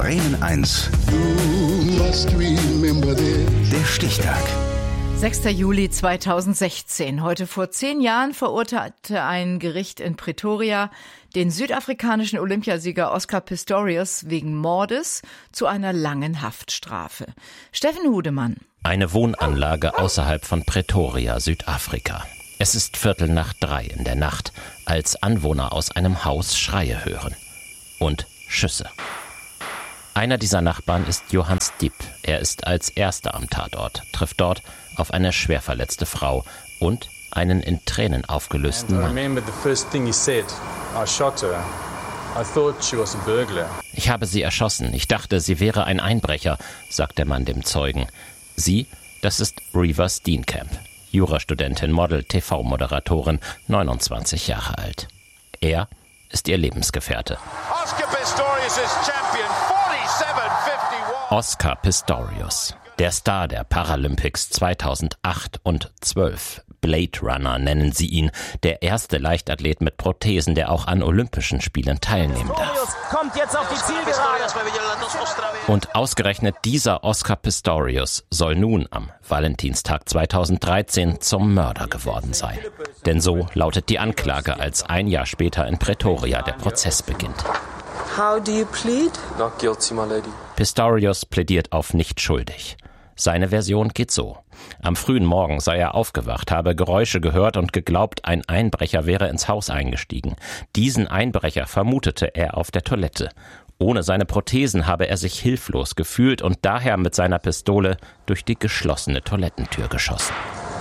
Bremen 1. Der Stichtag. 6. Juli 2016. Heute vor 10 Jahren verurteilte ein Gericht in Pretoria den südafrikanischen Olympiasieger Oscar Pistorius wegen Mordes zu einer langen Haftstrafe. Steffen Hudemann. Eine Wohnanlage außerhalb von Pretoria, Südafrika. Es ist 2:45 in der Nacht, als Anwohner aus einem Haus Schreie hören. Und Schüsse. Einer dieser Nachbarn ist Johann Diep. Er ist als Erster am Tatort, trifft dort auf eine schwer verletzte Frau und einen in Tränen aufgelösten Mann. Ich habe sie erschossen. Ich dachte, sie wäre ein Einbrecher, sagt der Mann dem Zeugen. Sie, das ist Reeva Steenkamp, Jurastudentin, Model, TV-Moderatorin, 29 Jahre alt. Er ist ihr Lebensgefährte. Oscar Pistorius, der Star der Paralympics 2008 und 2012. Blade Runner nennen sie ihn, der erste Leichtathlet mit Prothesen, der auch an Olympischen Spielen teilnehmen darf. Kommt jetzt auf die Zielgerade. Und ausgerechnet dieser Oscar Pistorius soll nun am Valentinstag 2013 zum Mörder geworden sein. Denn so lautet die Anklage, als ein Jahr später in Pretoria der Prozess beginnt. How do you plead? Not guilty, my lady. Pistorius plädiert auf nicht schuldig. Seine Version geht so. Am frühen Morgen sei er aufgewacht, habe Geräusche gehört und geglaubt, ein Einbrecher wäre ins Haus eingestiegen. Diesen Einbrecher vermutete er auf der Toilette. Ohne seine Prothesen habe er sich hilflos gefühlt und daher mit seiner Pistole durch die geschlossene Toilettentür geschossen.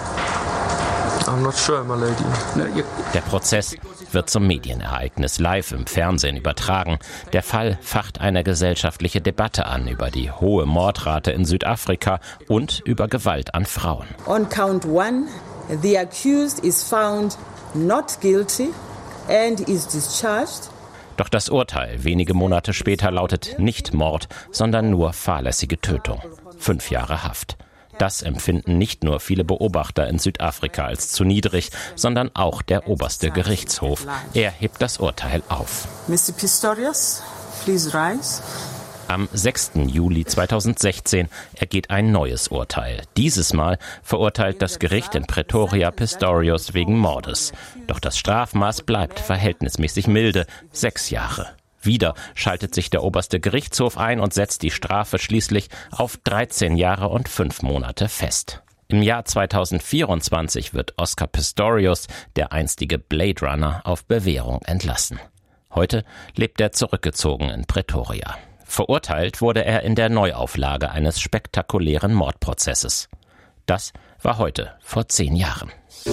I'm not sure, my lady. Der Prozess wird zum Medienereignis, live im Fernsehen übertragen. Der Fall facht eine gesellschaftliche Debatte an über die hohe Mordrate in Südafrika und über Gewalt an Frauen. On count 1, the accused is found not guilty and is discharged. Doch das Urteil wenige Monate später lautet nicht Mord, sondern nur fahrlässige Tötung. 5 Jahre Haft. Das empfinden nicht nur viele Beobachter in Südafrika als zu niedrig, sondern auch der oberste Gerichtshof. Er hebt das Urteil auf. Mr. Pistorius, please rise. Am 6. Juli 2016 ergeht ein neues Urteil. Dieses Mal verurteilt das Gericht in Pretoria Pistorius wegen Mordes. Doch das Strafmaß bleibt verhältnismäßig milde, 6 Jahre. Wieder schaltet sich der oberste Gerichtshof ein und setzt die Strafe schließlich auf 13 Jahre und 5 Monate fest. Im Jahr 2024 wird Oscar Pistorius, der einstige Blade Runner, auf Bewährung entlassen. Heute lebt er zurückgezogen in Pretoria. Verurteilt wurde er in der Neuauflage eines spektakulären Mordprozesses. Das war heute vor 10 Jahren.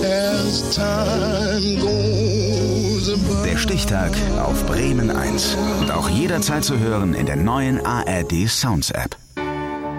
Der Stichtag auf Bremen 1. Und auch jederzeit zu hören in der neuen ARD Sounds App.